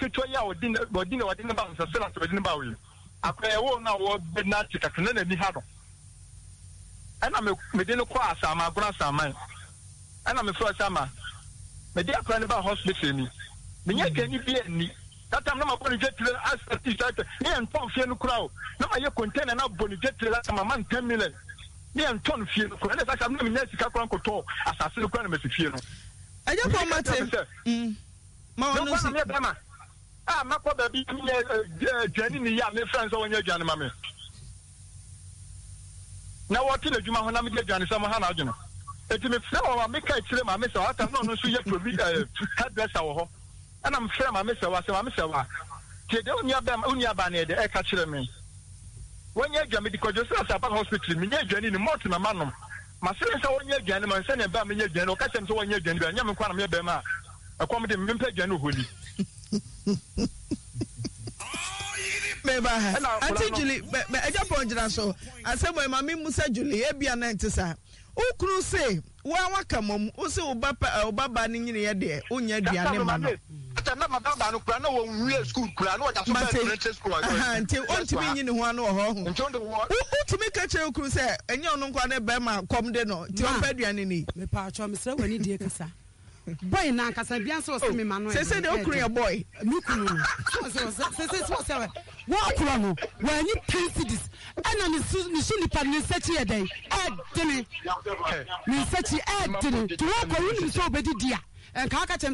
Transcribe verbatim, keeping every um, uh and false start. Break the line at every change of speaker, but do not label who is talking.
keto ya odin odin odin ba nsa sela so odin ba we akwa wo na wo be na tika kana na ni ha no ana me me de no kwa asama agora asama ana me fro asama me de akwa ne ba hospital ni me nya gani bi ani that time na ma boni jetile as t shirt ni en ton fie no kura o na ma ye container na boni jetile la ma man ten million ni en ton fie no kura na sa sam na me nya sika kura nkoto asase no kura na me fie no
aja ko mate mm ma wonu si ah makwa baby me jani ni ya me friends o nya jani ma me na woti na djuma ho na me jani sam ha na adwene eti me fre o ma me ka kire ma me se ata no no so ye probi hairdresser wo ho ana me fre ma me se wa se ma me se wa tie de unia ba unia ba na de e ka kire me wonya jani di ko Joseph Sapa hospital me nya jani ni mot na manom ma se se wonya jani ma se ne ba me nya jani o ka se me wonya jani ba nya me kwa na me ba ma akwam de me mpa jani holi
Beba, Auntie Julie, be eja ponjira so. Asemo mama Musa Julie e bia na ntisa. Ukru se, wa waka mom, o se obaba obaba ni nyine ye de, onya aduane ma no.
Ata na mababa no kura na wo nwie school kura na wo ja so ba school.
Auntie, ontimi nyine ho ano ho ho. Utimi ka che ukru se, enye ono nkwa na be ma kom de no. Ti o pa aduane ni.
Me pa acho me sre wani die kasa. Boy na kasa bia so se me ma no.
Se se de ukru ya boy.
Mi kunu. So so se se so se wo akura no wa ni ten cities ana ni ni shi ni pa ni sechi e den e dene ni sechi e dene to wo ko ni so obedi dia en ka ka